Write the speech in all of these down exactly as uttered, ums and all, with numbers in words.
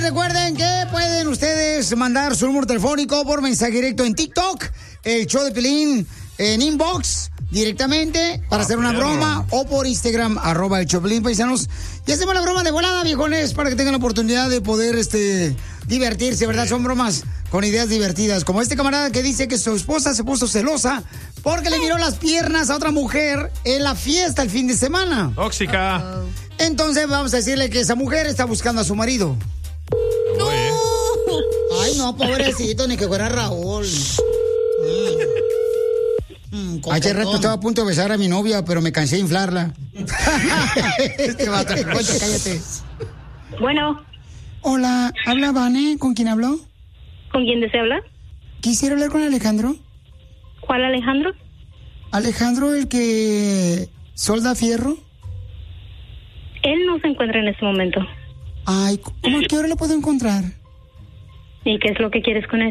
recuerden que pueden ustedes mandar su número telefónico por mensaje directo en TikTok, el show de Piolín, en inbox, directamente, para hacer una broma, o por Instagram, arroba el show de Piolín, paisanos. Y hacemos la broma de volada, viejones, para que tengan la oportunidad de poder, este, divertirse, ¿verdad? Son bromas con ideas divertidas, como este camarada que dice que su esposa se puso celosa porque le miró las piernas a otra mujer en la fiesta el fin de semana. Tóxica. Uh-oh. Entonces vamos a decirle que esa mujer está buscando a su marido. No. Ay, no, pobrecito, ni que fuera Raúl. Mm. Mm, Hace rato estaba a punto de besar a mi novia, pero me cansé de inflarla. Este vato, cállate. Bueno. Hola, ¿habla Vane? ¿Con quién habló? ¿Con quién desea hablar? Quisiera hablar con Alejandro. ¿Cuál Alejandro? Alejandro, el que solda fierro. Él no se encuentra en este momento. Ay, ¿cómo a qué hora lo puedo encontrar? ¿Y qué es lo que quieres con él?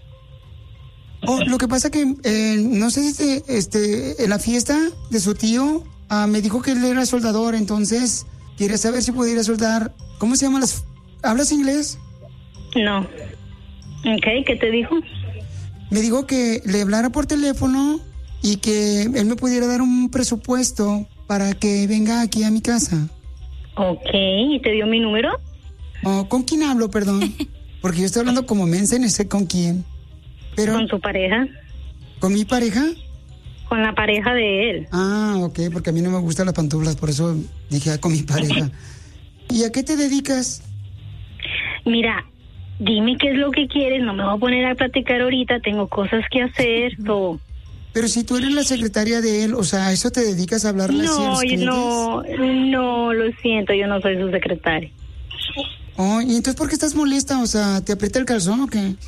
Oh, lo que pasa que, eh, no sé si este, este, en la fiesta de su tío, ah, me dijo que él era soldador, entonces quería saber si podía ir a soldar. ¿Cómo se llaman las...? ¿Hablas inglés? No. Ok, ¿qué te dijo? Me dijo que le hablara por teléfono y que él me pudiera dar un presupuesto para que venga aquí a mi casa. Ok, ¿y te dio mi número? Oh, ¿con quién hablo, perdón? Porque yo estoy hablando como mensa y no sé con quién. Pero, ¿con su pareja? ¿Con mi pareja? Con la pareja de él. Ah, ok, porque a mí no me gustan las pantuflas, por eso dije ah, con mi pareja. ¿Y a qué te dedicas? Mira, dime qué es lo que quieres, no me voy a poner a platicar ahorita, tengo cosas que hacer, todo. Pero si tú eres la secretaria de él, o sea, ¿a eso te dedicas a hablarle así a los clientes? No, no, lo siento, yo no soy su secretaria. Oh, ¿y entonces por qué estás molesta? O sea, ¿te aprieta el calzón o qué?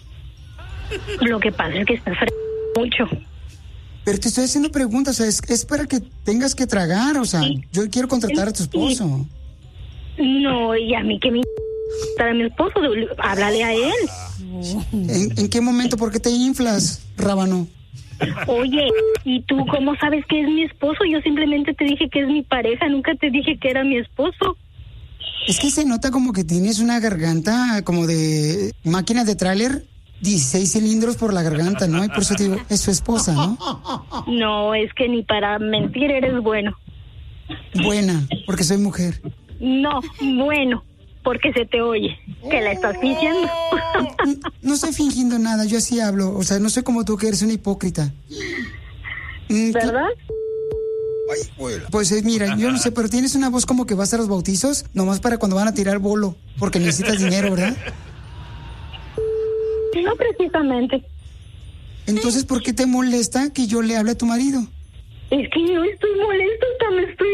Lo que pasa es que está fre... mucho. Pero te estoy haciendo preguntas, o sea, es, es para que tengas que tragar, o sea, sí. Yo quiero contratar a tu esposo. No, y a mí que me... para mi esposo, háblale a él. ¿En, ¿En qué momento? ¿Por qué te inflas, rábano? Oye, ¿y tú cómo sabes que es mi esposo? Yo simplemente te dije que es mi pareja, nunca te dije que era mi esposo. Es que se nota como que tienes una garganta como de máquina de tráiler, dieciséis cilindros por la garganta, ¿no? Y por eso te digo, es su esposa, ¿no? No, es que ni para mentir eres bueno. Buena, porque soy mujer. No, bueno, porque se te oye, que la estás fingiendo. No, no estoy fingiendo nada, yo así hablo, o sea, no soy como tú que eres una hipócrita. ¿Verdad? Pues eh, mira, yo no sé, pero tienes una voz como que vas a los bautizos, nomás para cuando van a tirar bolo, porque necesitas dinero, ¿verdad? No precisamente. Entonces, ¿por qué te molesta que yo le hable a tu marido? Es que no estoy molesto, hasta me estoy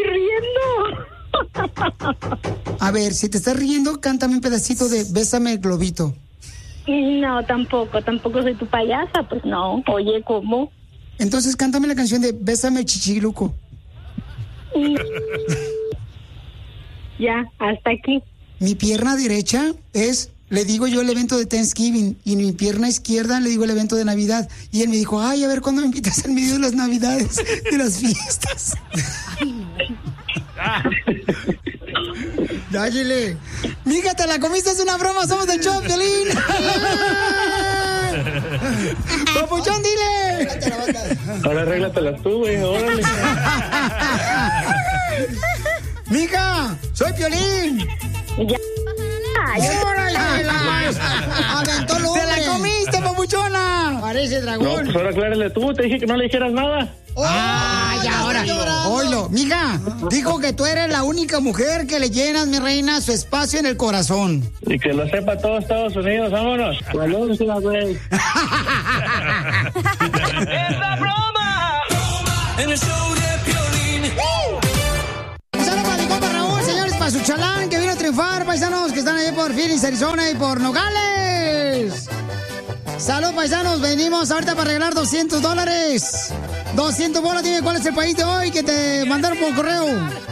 riendo. A ver, si te estás riendo, cántame un pedacito de Bésame el globito. No, tampoco, tampoco soy tu payasa, pues no. Oye, ¿cómo? Entonces, cántame la canción de Bésame el chichiluco. Ya, hasta aquí. Mi pierna derecha es, le digo yo el evento de Thanksgiving, y mi pierna izquierda le digo el evento de Navidad. Y él me dijo, ay, a ver cuándo me invitas al medio de las Navidades, de las fiestas. Dájele. Mija, te la comiste, es una broma, somos del show, Piolín. Papuchón, dile. Ahora arréglatelas tú, güey, órale. Mija, soy Piolín. Ya. ¡Órale! ¡Aventó el hombre! ¡Te la comiste, papuchona! Parece dragón. No, pues ahora aclárale tú, te dije que no le dijeras nada. ¡Oh! ¡Ah, ya ahora! Oilo, mija, dijo que tú eres la única mujer que le llenas, mi reina, su espacio en el corazón. Y que lo sepa todo Estados Unidos, vámonos. Valórsela, güey. ¡Es la broma! En el show de Piolín. Un saludo para mi compa Raúl, señores, para su chalán que vino a triunfar, paisanos que están ahí por Phoenix, Arizona y por Nogales. Salud, paisanos, venimos ahorita para regalar doscientos dólares. doscientos bolas, dime cuál es el país de hoy que te mandaron por correo.